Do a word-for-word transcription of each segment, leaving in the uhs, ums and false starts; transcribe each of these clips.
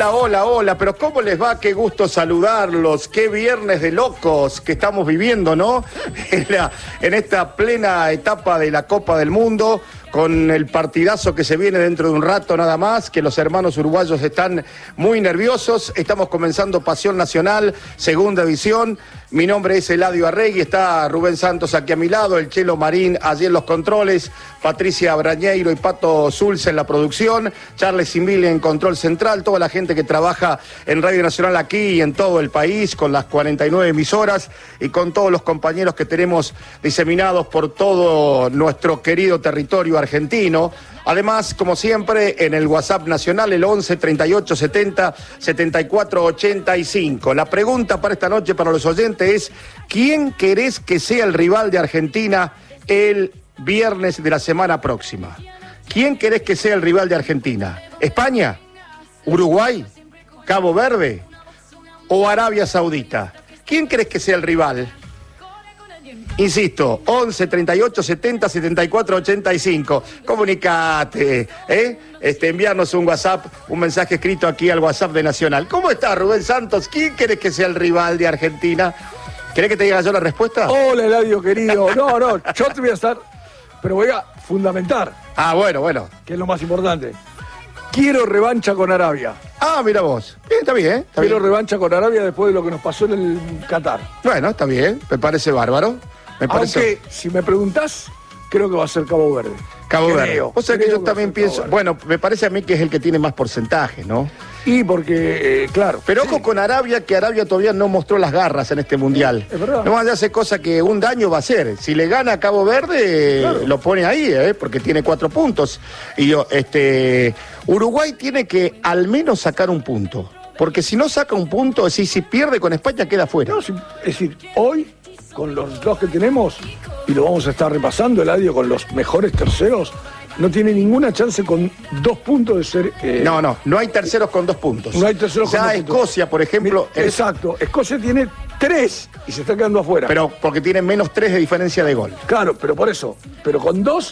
Hola, hola, hola, pero ¿cómo les va? Qué gusto saludarlos, qué viernes de locos que estamos viviendo, ¿no? En, la, en esta plena etapa de la Copa del Mundo, con el partidazo que se viene dentro de un rato nada más, que los hermanos uruguayos están muy nerviosos. Estamos comenzando Pasión Nacional, segunda edición. Mi nombre es Eladio Arregui, está Rubén Santos aquí a mi lado, el Chelo Marín allí en los controles, Patricia Brañeiro y Pato Zulce en la producción, Charles Simile en control central, toda la gente que trabaja en Radio Nacional aquí y en todo el país, con las cuarenta y nueve emisoras y con todos los compañeros que tenemos diseminados por todo nuestro querido territorio argentino. Además, como siempre, en el WhatsApp nacional, el once, treinta y ocho, setenta, setenta y cuatro, ochenta y cinco. La pregunta para esta noche, para los oyentes, es: ¿quién querés que sea el rival de Argentina el viernes de la semana próxima? ¿Quién querés que sea el rival de Argentina? ¿España? ¿Uruguay? ¿Cabo Verde? ¿O Arabia Saudita? ¿Quién querés que sea el rival? Insisto, once, treinta y ocho, setenta, setenta y cuatro, ochenta y cinco. Comunicate, ¿eh? Este, enviarnos un WhatsApp, un mensaje escrito aquí al WhatsApp de Nacional. ¿Cómo estás, Rubén Santos? ¿Quién querés que sea el rival de Argentina? ¿Querés que te diga yo la respuesta? Hola, Eladio, querido. No, no, yo te voy a estar, pero voy a fundamentar. Ah, bueno, bueno. Que es lo más importante. Quiero revancha con Arabia. Ah, mira vos. Bien, está bien. Está Quiero bien. revancha con Arabia después de lo que nos pasó en el Qatar. Bueno, está bien. Me parece bárbaro. Me parece... Aunque, si me preguntás, creo que va a ser Cabo Verde. Cabo creo, Verde. O sea que yo que también pienso... Bueno, me parece a mí que es el que tiene más porcentaje, ¿no? Y porque, eh, claro... Pero sí. ojo con Arabia, que Arabia todavía no mostró las garras en este Mundial. Es verdad. No más hace cosa que un daño va a hacer. Si le gana a Cabo Verde, claro, lo pone ahí, ¿eh? Porque tiene cuatro puntos. Y yo, este... Uruguay tiene que al menos sacar un punto. Porque si no saca un punto, si, si pierde con España, queda fuera. No, si, es decir, hoy, con los dos que tenemos, y lo vamos a estar repasando, Eladio, con los mejores terceros, no tiene ninguna chance con dos puntos de ser... Eh, no, no, no hay terceros con dos puntos. No hay terceros ya con dos Escocia, puntos. por ejemplo... Mira, exacto, es... Escocia tiene tres y se está quedando afuera. Pero porque tiene menos tres de diferencia de gol. Claro, pero por eso, pero con dos...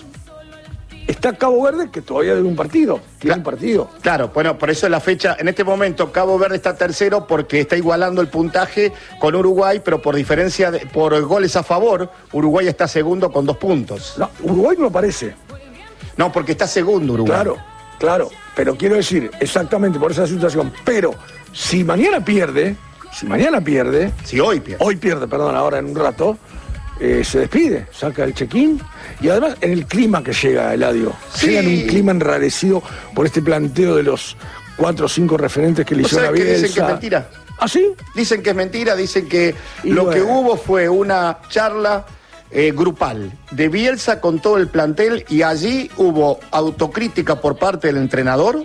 Está Cabo Verde, que todavía debe un partido, tiene Cla- un partido. Claro, bueno, por eso la fecha, en este momento Cabo Verde está tercero porque está igualando el puntaje con Uruguay, pero por diferencia, de, por goles a favor, Uruguay está segundo con dos puntos. No, Uruguay no aparece. No, porque está segundo Uruguay. Claro, claro, pero quiero decir, exactamente por esa situación, pero si mañana pierde, si mañana pierde... Si hoy pierde. Hoy pierde, perdón, ahora en un rato... Eh, se despide, saca el check-in y además en el clima que llega, Eladio, sí. llega en un clima enrarecido por este planteo de los cuatro o cinco referentes que le hicieron a ¿Sabes que Bielsa. dicen que es mentira? ¿Ah, sí? Dicen que es mentira, dicen que Y lo bueno. que hubo fue una charla eh, grupal de Bielsa con todo el plantel y allí hubo autocrítica por parte del entrenador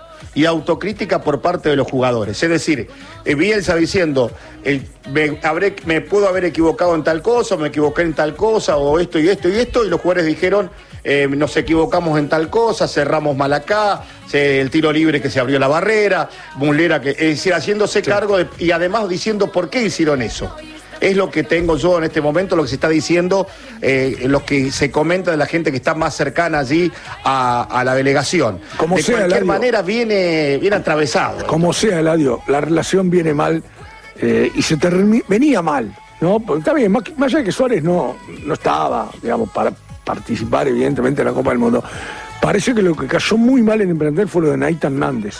y autocrítica por parte de los jugadores. Es decir, eh, Bielsa diciendo, eh, me, habré, me puedo haber equivocado en tal cosa, me equivoqué en tal cosa, o esto y esto y esto, y los jugadores dijeron, eh, nos equivocamos en tal cosa, cerramos mal acá, se, el tiro libre que se abrió la barrera, Muslera, que, es decir, haciéndose sí. cargo de, y además diciendo por qué hicieron eso. Es lo que tengo yo en este momento, lo que se está diciendo, eh, lo que se comenta de la gente que está más cercana allí a, a la delegación. Como de sea, cualquier Eladio, manera viene, viene atravesado. Como sea, Eladio, la relación viene mal eh, y se termi- venía mal, ¿no? Porque está bien, más, más allá de que Suárez no, no estaba, digamos, para participar evidentemente en la Copa del Mundo, parece que lo que cayó muy mal en emprender fue lo de Nathan Nández.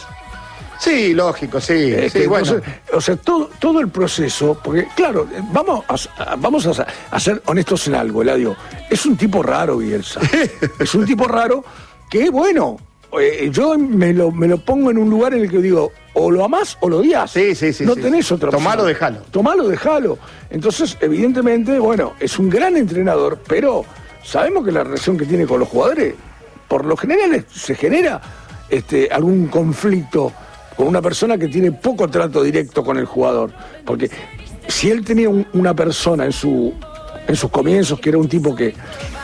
Sí, lógico, sí. Eh, sí que, bueno. entonces, o sea, todo, todo el proceso, porque claro, vamos a, vamos a, a ser honestos en algo, Eladio. Es un tipo raro, Bielsa. Es un tipo raro que, bueno, eh, yo me lo, me lo pongo en un lugar en el que digo, o lo amás o lo odias. Sí, sí, sí. No sí, tenés sí. otra opción. Tomalo, dejalo. Tomalo, dejalo. Entonces, evidentemente, bueno, es un gran entrenador, pero sabemos que la relación que tiene con los jugadores, por lo general se genera este, algún conflicto con una persona que tiene poco trato directo con el jugador. Porque si él tenía un, una persona en, su, en sus comienzos que era un tipo que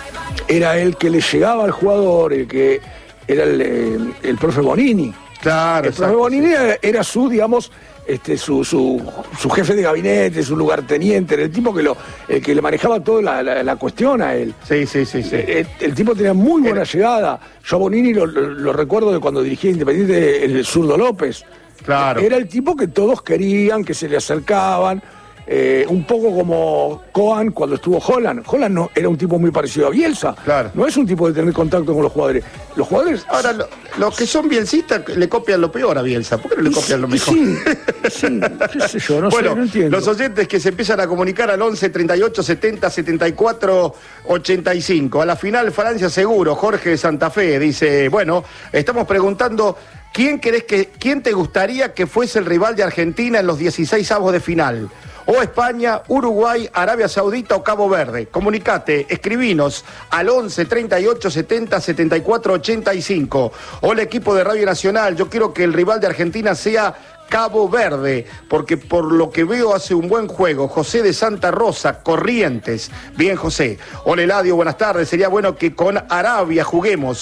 era el que le llegaba al jugador, el que era el, el, el profe Bonini. Claro, el profe Bonini sí. era, era su, digamos, este, su, su, su jefe de gabinete, su lugarteniente, era el tipo que, lo, el que le manejaba toda la, la, la cuestión a él. Sí, sí, sí. sí. El, el tipo tenía muy buena era... llegada. Yo a Bonini lo, lo, lo recuerdo de cuando dirigía Independiente el Zurdo López. Claro. Era el tipo que todos querían, que se le acercaban. Eh, un poco como Kohan cuando estuvo Holland. Holland no, era un tipo muy parecido a Bielsa. Claro. No es un tipo de tener contacto con los jugadores. Los jugadores... Ahora, lo, los que son bielsistas le copian lo peor a Bielsa. ¿Por qué no le copian lo mejor? Sí, sí, qué sé yo, no bueno, sé, no entiendo. Los oyentes que se empiezan a comunicar al once, treinta y ocho, setenta, setenta y cuatro, ochenta y cinco. A la final, Francia seguro. Jorge de Santa Fe dice, bueno, estamos preguntando... ¿Quién querés que, quién te gustaría que fuese el rival de Argentina en los dieciséis avos de final? O España, Uruguay, Arabia Saudita o Cabo Verde. Comunicate, escribinos al once, treinta y ocho, setenta, setenta y cuatro, ochenta y cinco. Hola equipo de Radio Nacional, yo quiero que el rival de Argentina sea Cabo Verde, porque por lo que veo hace un buen juego. José de Santa Rosa, Corrientes. Bien, José. Hola Eladio, buenas tardes. Sería bueno que con Arabia juguemos.